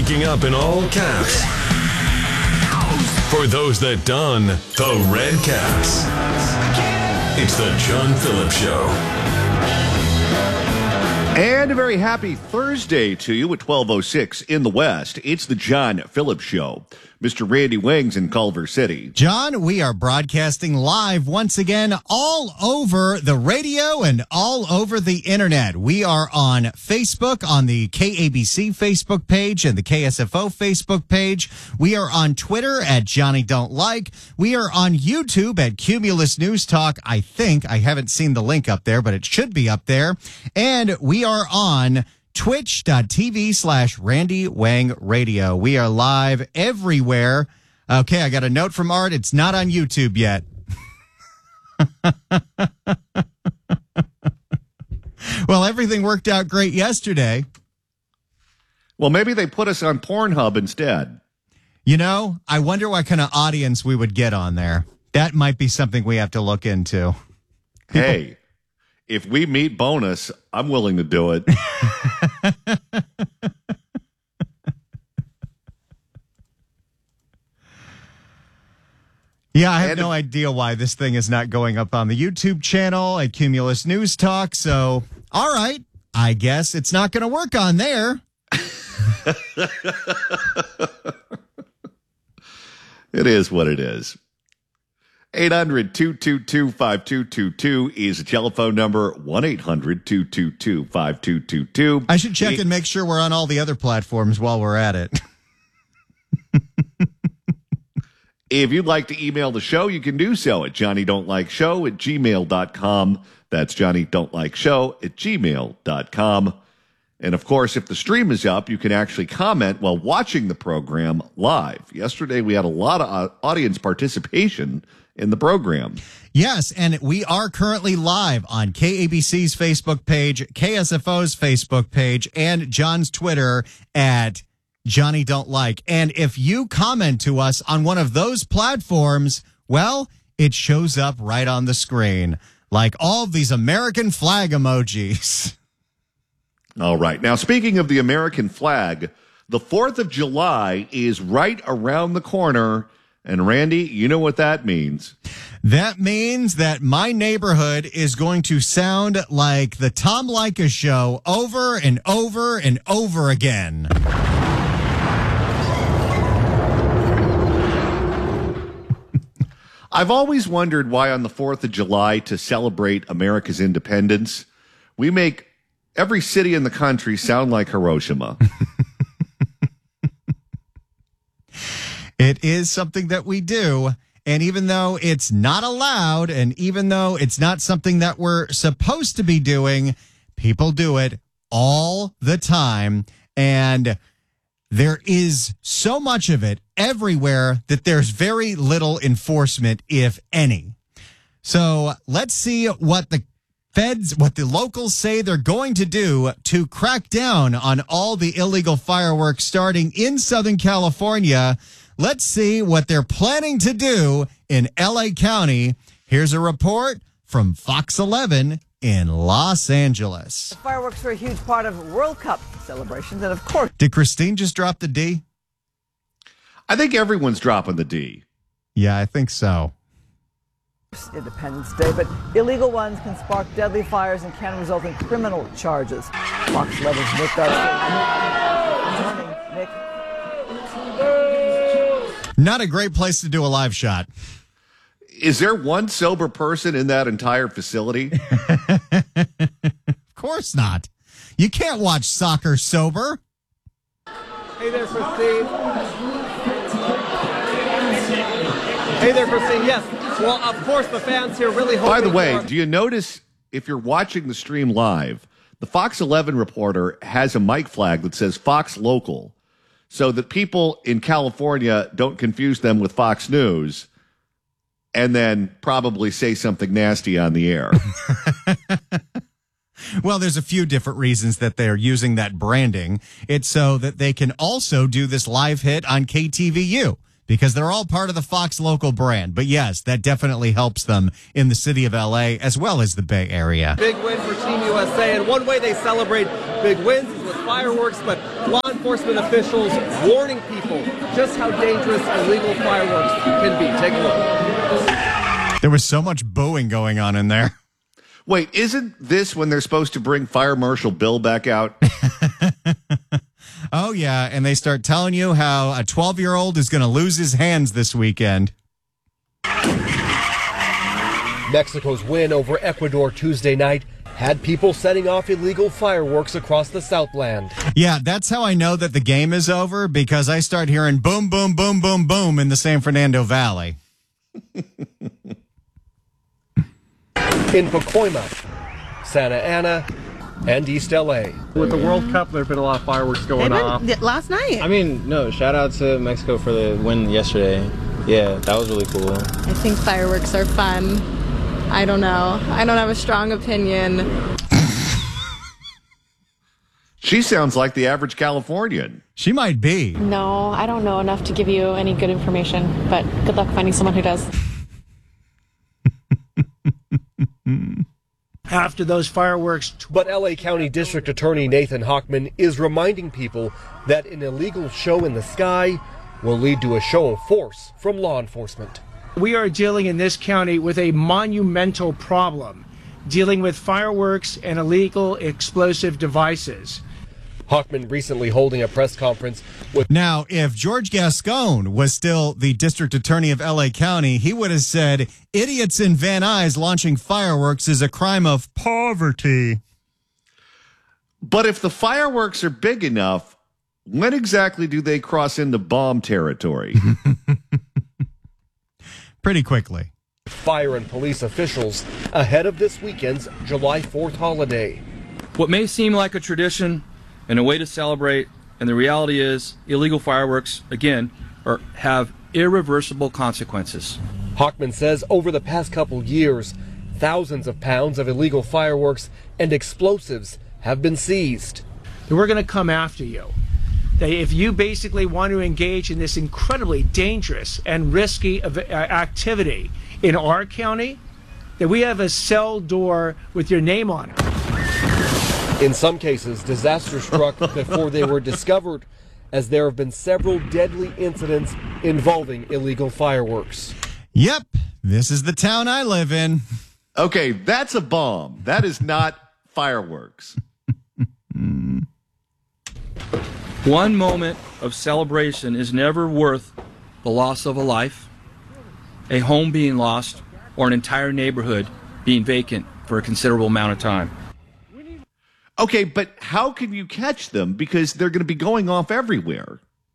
speaking up in all caps. For those that don the red caps, it's the John Phillips Show. And a very happy Thursday to you at 12:06 in the West. It's the John Phillips Show. Mr. Randy Wings in Culver City. John, we are broadcasting live once again all over the radio and all over the internet. We are on Facebook, on the KABC Facebook page and the KSFO Facebook page. We are on Twitter at Johnny Don't Like. We are on YouTube at Cumulus News Talk. I think I haven't seen the link up there, but it should be up there. And we are on twitch.tv/Randy Wang Radio. We are live everywhere. Okay, I got a note from Art. It's not on YouTube yet. Well, everything worked out great yesterday. Well, maybe they put us on Pornhub instead. You know, I wonder what kind of audience we would get on there. That might be something we have to look into. Hey, if we meet bonus, I'm willing to do it. Yeah, I have no idea why this thing is not going up on the YouTube channel at Cumulus News Talk. So, all right, I guess it's not going to work on there. It is what it is. 800-222-5222 is a telephone number. 1-800-222-5222. I should check and make sure we're on all the other platforms while we're at it. If you'd like to email the show, you can do so at johnnydon'tlikeshow@gmail.com. That's johnnydon'tlikeshow@gmail.com. And, of course, if the stream is up, you can actually comment while watching the program live. Yesterday, we had a lot of audience participation in the program. Yes, and we are currently live on KABC's Facebook page, KSFO's Facebook page, and John's Twitter at Johnny Don't Like. And if you comment to us on one of those platforms, well, it shows up right on the screen, like all of these American flag emojis. All right. Now, speaking of the American flag, the 4th of July is right around the corner. And Randy, you know what that means. That means that my neighborhood is going to sound like the Tom Leykis show over and over and over again. I've always wondered why on the 4th of July, to celebrate America's independence, we make every city in the country sound like Hiroshima. It is something that we do. And even though it's not allowed, and even though it's not something that we're supposed to be doing, people do it all the time. And there is so much of it everywhere that there's very little enforcement, if any. So let's see what the locals say they're going to do to crack down on all the illegal fireworks starting in Southern California. Let's see what they're planning to do in L.A. County. Here's a report from Fox 11 in Los Angeles. Fireworks are a huge part of World Cup celebrations, and of course... Did Christine just drop the D? I think everyone's dropping the D. Yeah, I think so. Independence Day, but illegal ones can spark deadly fires and can result in criminal charges. Fox 11's Nick Garcia. Good morning, Nick. Not a great place to do a live shot. Is there one sober person in that entire facility? Of course not. You can't watch soccer sober. Hey there, Christine. Hey there, Christine. Yes. Well, of course, the fans here really hope. By the way, do you notice if you're watching the stream live, the Fox 11 reporter has a mic flag that says Fox Local, so that people in California don't confuse them with Fox News and then probably say something nasty on the air. Well, there's a few different reasons that they're using that branding. It's so that they can also do this live hit on KTVU, because they're all part of the Fox Local brand. But yes, that definitely helps them in the city of LA as well as the Bay Area. Big win for Team USA, and one way they celebrate big wins is with fireworks, but law enforcement officials warning people just how dangerous illegal fireworks can be. Take a look. There was so much booing going on in there. Wait, isn't this when they're supposed to bring Fire Marshal Bill back out? Oh, yeah, and they start telling you how a 12-year-old is going to lose his hands this weekend. Mexico's win over Ecuador Tuesday night had people setting off illegal fireworks across the Southland. Yeah, that's how I know that the game is over, because I start hearing boom, boom, boom, boom, boom in the San Fernando Valley. In Pacoima, Santa Ana, and East LA. With the World Cup, there have been a lot of fireworks going off. Last night. I mean, no, shout out to Mexico for the win yesterday. Yeah, that was really cool. I think fireworks are fun. I don't know. I don't have a strong opinion. She sounds like the average Californian. She might be. No, I don't know enough to give you any good information, but good luck finding someone who does. After those fireworks. But LA County District Attorney Nathan Hochman is reminding people that an illegal show in the sky will lead to a show of force from law enforcement. We are dealing in this county with a monumental problem, dealing with fireworks and illegal explosive devices. Hochman recently holding a press conference with... Now, if George Gascon was still the district attorney of LA County, he would have said, idiots in Van Nuys launching fireworks is a crime of poverty. But if the fireworks are big enough, when exactly do they cross into bomb territory? Pretty quickly. Fire and police officials ahead of this weekend's July 4th holiday. What may seem like a tradition and a way to celebrate, and the reality is illegal fireworks, again, have irreversible consequences. Hochman says over the past couple years, thousands of pounds of illegal fireworks and explosives have been seized. We're going to come after you. If you basically want to engage in this incredibly dangerous and risky activity in our county, that we have a cell door with your name on it. In some cases, disaster struck before they were discovered, as there have been several deadly incidents involving illegal fireworks. Yep, this is the town I live in. Okay, that's a bomb. That is not fireworks. One moment of celebration is never worth the loss of a life, a home being lost, or an entire neighborhood being vacant for a considerable amount of time. Okay, but how can you catch them? Because they're going to be going off everywhere.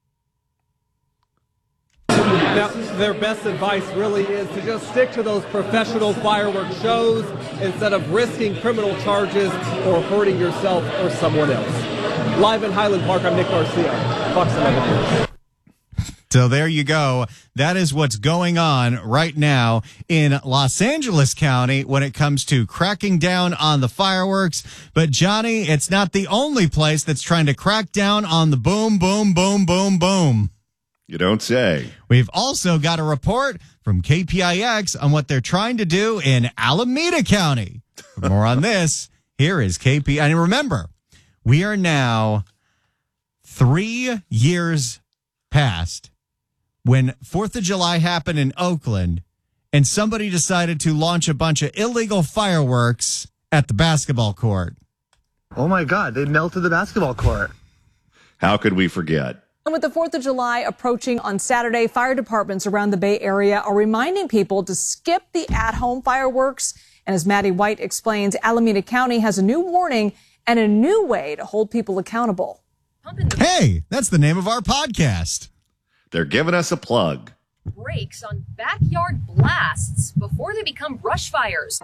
Now, their best advice really is to just stick to those professional fireworks shows instead of risking criminal charges or hurting yourself or someone else. Live in Highland Park, I'm Nick Garcia, Fox 11 News. So there you go. That is what's going on right now in Los Angeles County when it comes to cracking down on the fireworks. But Johnny, it's not the only place that's trying to crack down on the boom, boom, boom, boom, boom. You don't say. We've also got a report from KPIX on what they're trying to do in Alameda County. For more on this, here is KP. And remember, we are now 3 years past when 4th of July happened in Oakland and somebody decided to launch a bunch of illegal fireworks at the basketball court. Oh my God, they melted the basketball court. How could we forget? And with the 4th of July approaching on Saturday, fire departments around the Bay Area are reminding people to skip the at-home fireworks. And as Maddie White explains, Alameda County has a new warning and a new way to hold people accountable. Hey, that's the name of our podcast. They're giving us a plug. Brakes on backyard blasts before they become brush fires.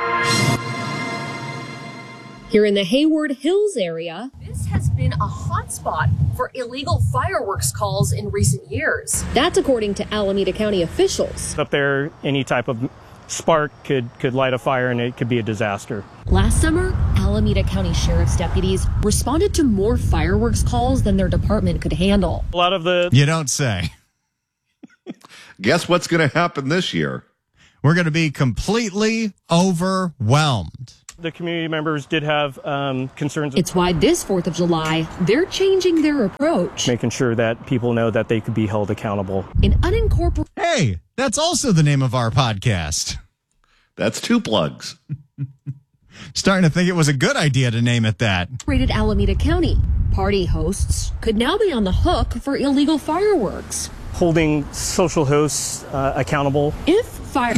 Here in the Hayward Hills area, this has been a hotspot for illegal fireworks calls in recent years. That's according to Alameda County officials. Up there, any type of spark could light a fire and it could be a disaster. Last summer, Alameda County Sheriff's deputies responded to more fireworks calls than their department could handle. A lot of the... You don't say. Guess what's going to happen this year? We're going to be completely overwhelmed. The community members did have concerns. It's why this 4th of July, they're changing their approach. Making sure that people know that they could be held accountable. In unincorporated... Hey, that's also the name of our podcast. That's 2 plugs. Starting to think it was a good idea to name it that. Rated Alameda County. Party hosts could now be on the hook for illegal fireworks. Holding social hosts accountable. If fire...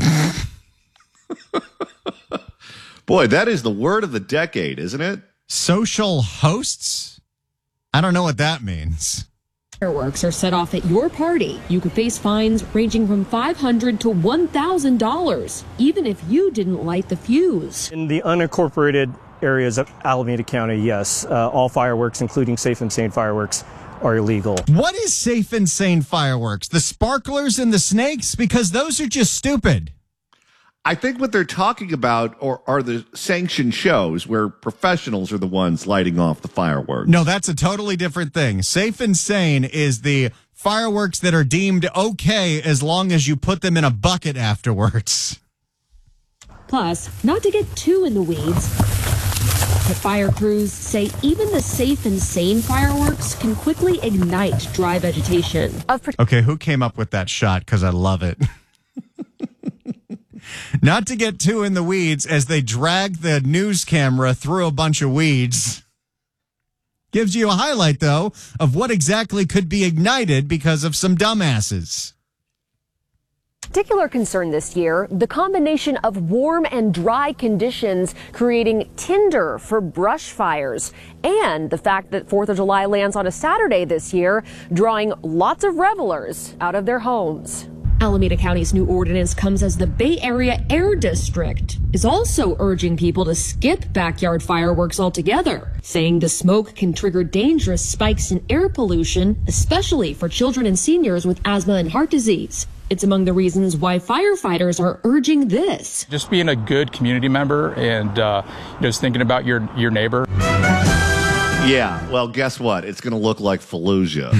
Boy, that is the word of the decade, isn't it? Social hosts? I don't know what that means. Fireworks are set off at your party. You could face fines ranging from $500 to $1,000, even if you didn't light the fuse. In the unincorporated areas of Alameda County, yes, all fireworks, including safe and sane fireworks, are illegal. What is safe and sane fireworks? The sparklers and the snakes? Because those are just stupid. I think what they're talking about are the sanctioned shows where professionals are the ones lighting off the fireworks. No, that's a totally different thing. Safe and sane is the fireworks that are deemed okay as long as you put them in a bucket afterwards. Plus, not to get too in the weeds, the fire crews say even the safe and sane fireworks can quickly ignite dry vegetation. Okay, who came up with that shot? Because I love it. Not to get too in the weeds as they drag the news camera through a bunch of weeds. Gives you a highlight, though, of what exactly could be ignited because of some dumbasses. Particular concern this year, the combination of warm and dry conditions creating tinder for brush fires, and the fact that 4th of July lands on a Saturday this year, drawing lots of revelers out of their homes. Alameda County's new ordinance comes as the Bay Area Air District is also urging people to skip backyard fireworks altogether, saying the smoke can trigger dangerous spikes in air pollution, especially for children and seniors with asthma and heart disease. It's among the reasons why firefighters are urging this. Just being a good community member and just thinking about your neighbor. Yeah, well, guess what? It's going to look like Fallujah.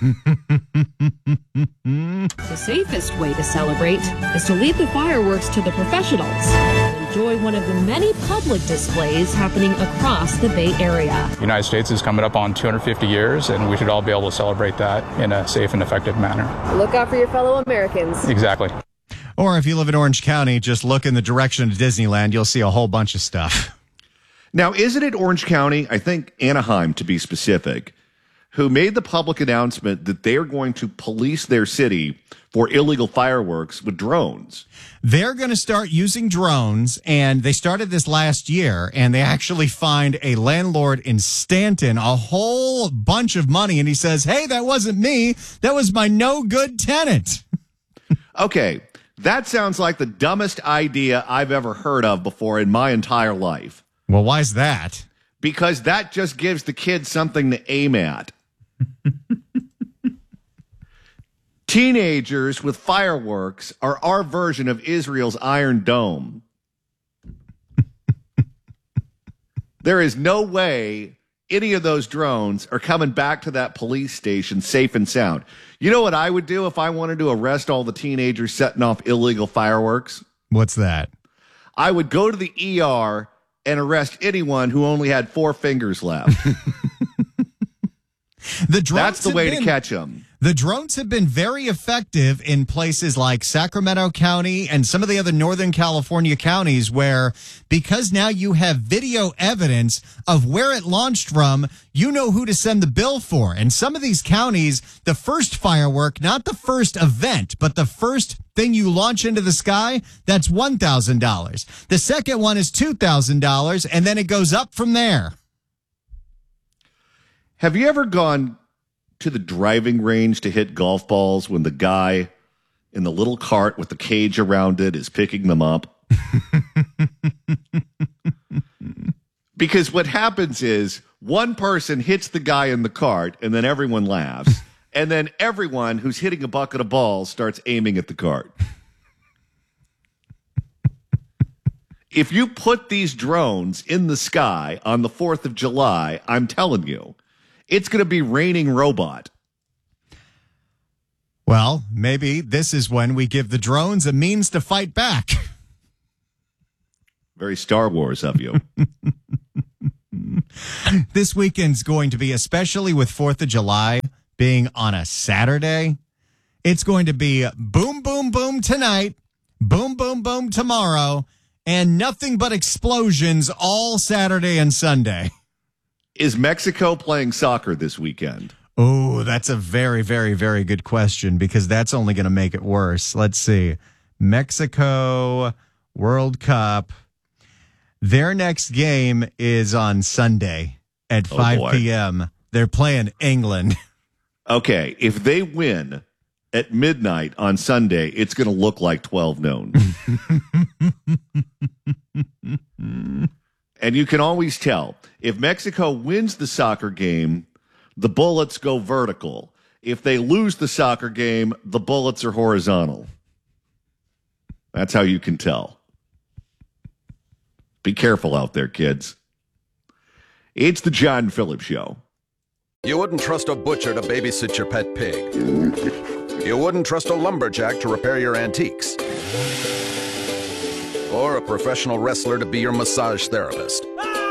The safest way to celebrate is to leave the fireworks to the professionals and enjoy one of the many public displays happening across the Bay Area. The United States is coming up on 250 years, and we should all be able to celebrate that in a safe and effective manner. Look out for your fellow Americans. Exactly. Or if you live in Orange County, just look in the direction of Disneyland. You'll see a whole bunch of stuff. Now, isn't it Orange County, I think Anaheim to be specific, who made the public announcement that they are going to police their city for illegal fireworks with drones? They're going to start using drones, and they started this last year, and they actually fined a landlord in Stanton a whole bunch of money, and he says, hey, that wasn't me. That was my no-good tenant. Okay, that sounds like the dumbest idea I've ever heard of before in my entire life. Well, why is that? Because that just gives the kids something to aim at. Teenagers with fireworks are our version of Israel's Iron Dome. There is no way any of those drones are coming back to that police station safe and sound. You know what I would do if I wanted to arrest all the teenagers setting off illegal fireworks? What's that? I would go to the ER and arrest anyone who only had 4 fingers left. That's the way to catch them. The drones have been very effective in places like Sacramento County and some of the other Northern California counties where, because now you have video evidence of where it launched from, you know who to send the bill for. And some of these counties, the first firework, not the first event, but the first thing you launch into the sky, that's $1,000. The second one is $2,000, and then it goes up from there. Have you ever gone to the driving range to hit golf balls when the guy in the little cart with the cage around it is picking them up? Because what happens is one person hits the guy in the cart and then everyone laughs. And then everyone who's hitting a bucket of balls starts aiming at the cart. If you put these drones in the sky on the 4th of July, I'm telling you, it's going to be raining robot. Well, maybe this is when we give the drones a means to fight back. Very Star Wars of you. This weekend's going to be, especially with 4th of July being on a Saturday, it's going to be boom, boom, boom tonight, boom, boom, boom tomorrow, and nothing but explosions all Saturday and Sunday. Is Mexico playing soccer this weekend? Oh, that's a very, very, very good question, because that's only going to make it worse. Let's see. Mexico World Cup. Their next game is on Sunday at 5 p.m. They're playing England. Okay, if they win at midnight on Sunday, it's going to look like 12 noon. And you can always tell. If Mexico wins the soccer game, the bullets go vertical. If they lose the soccer game, the bullets are horizontal. That's how you can tell. Be careful out there, kids. It's the John Phillips Show. You wouldn't trust a butcher to babysit your pet pig. You wouldn't trust a lumberjack to repair your antiques. Or a professional wrestler to be your massage therapist.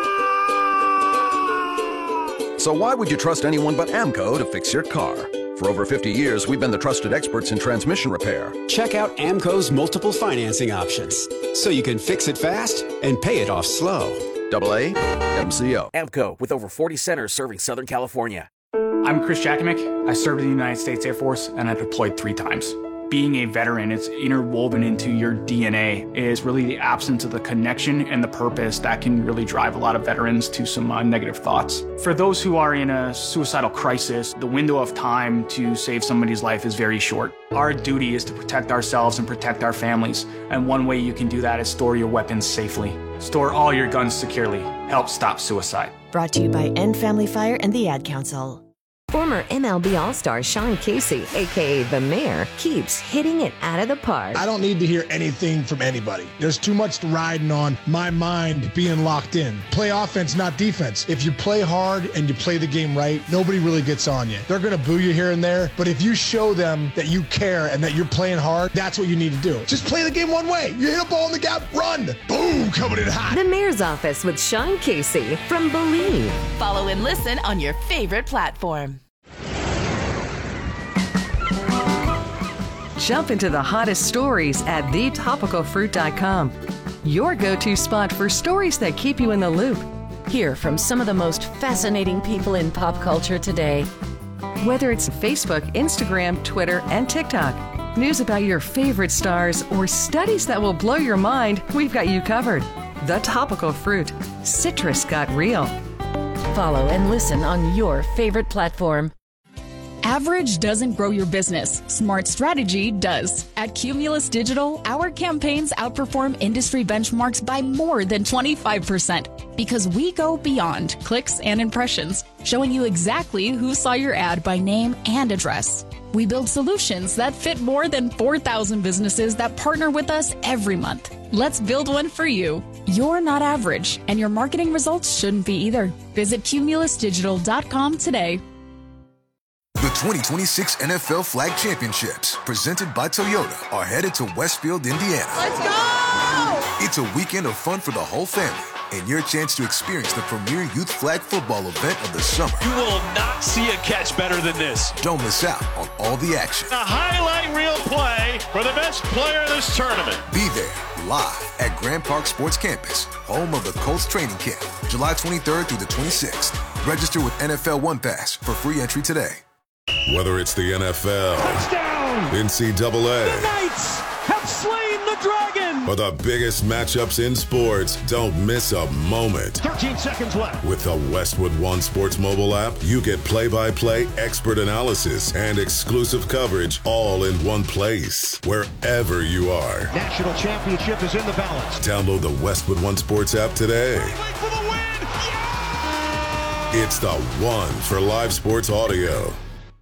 So why would you trust anyone but AMCO to fix your car? For over 50 years, we've been the trusted experts in transmission repair. Check out AMCO's multiple financing options, so you can fix it fast and pay it off slow. AA MCO. AMCO, with over 40 centers serving Southern California. I'm Chris Jakimick. I served in the United States Air Force, and I deployed 3 times. Being a veteran, it's interwoven into your DNA, is really the absence of the connection and the purpose that can really drive a lot of veterans to some negative thoughts. For those who are in a suicidal crisis, the window of time to save somebody's life is very short. Our duty is to protect ourselves and protect our families, and one way you can do that is store your weapons safely. Store all your guns securely. Help stop suicide. Brought to you by End Family Fire and the Ad Council. Former MLB All-Star Sean Casey, a.k.a. The Mayor, keeps hitting it out of the park. I don't need to hear anything from anybody. There's too much riding on my mind being locked in. Play offense, not defense. If you play hard and you play the game right, nobody really gets on you. They're going to boo you here and there, but if you show them that you care and that you're playing hard, that's what you need to do. Just play the game one way. You hit a ball in the gap, run. Boom, coming in hot. The Mayor's Office with Sean Casey from Believe. Follow and listen on your favorite platform. Jump into the hottest stories at thetopicalfruit.com. Your go-to spot for stories that keep you in the loop. Hear from some of the most fascinating people in pop culture today. Whether it's Facebook, Instagram, Twitter, and TikTok, news about your favorite stars, or studies that will blow your mind, we've got you covered. The Topical Fruit. Citrus got real. Follow and listen on your favorite platform. Average doesn't grow your business. Smart strategy does. At Cumulus Digital, our campaigns outperform industry benchmarks by more than 25% because we go beyond clicks and impressions, showing you exactly who saw your ad by name and address. We build solutions that fit more than 4,000 businesses that partner with us every month. Let's build one for you. You're not average, and your marketing results shouldn't be either. Visit cumulusdigital.com today. The 2026 NFL Flag Championships, presented by Toyota, are headed to Westfield, Indiana. Let's go! It's a weekend of fun for the whole family and your chance to experience the premier youth flag football event of the summer. You will not see a catch better than this. Don't miss out on all the action. A highlight reel play for the best player in this tournament. Be there live at Grand Park Sports Campus, home of the Colts training camp, July 23rd through the 26th. Register with NFL One Pass for free entry today. Whether it's the NFL, touchdown, NCAA, the Knights have slain the Dragon, or the biggest matchups in sports, don't miss a moment. 13 seconds left. With the Westwood One Sports mobile app, you get play-by-play expert analysis and exclusive coverage all in one place, wherever you are. National championship is in the balance. Download the Westwood One Sports app today. For the win. Yeah! It's the one for live sports audio.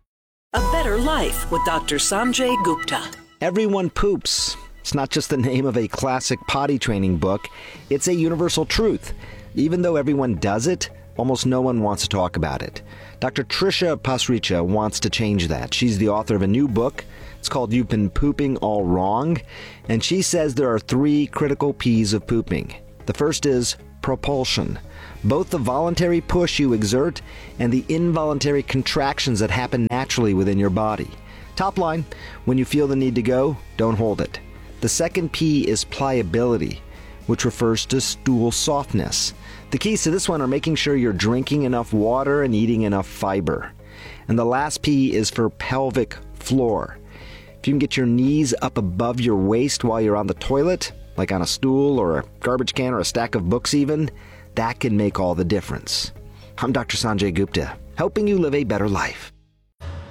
A Better Life with Dr. Sanjay Gupta. Everyone poops. It's not just the name of a classic potty training book. It's a universal truth. Even though everyone does it, almost no one wants to talk about it. Dr. Trisha Pasricha wants to change that. She's the author of a new book. It's called You've Been Pooping All Wrong. And she says there are 3 critical P's of pooping. The first is propulsion, both the voluntary push you exert and the involuntary contractions that happen naturally within your body. Top line, when you feel the need to go, don't hold it. The second P is pliability, which refers to stool softness. The keys to this one are making sure you're drinking enough water and eating enough fiber. And the last P is for pelvic floor. If you can get your knees up above your waist while you're on the toilet, like on a stool or a garbage can or a stack of books even, that can make all the difference. I'm Dr. Sanjay Gupta, helping you live a better life.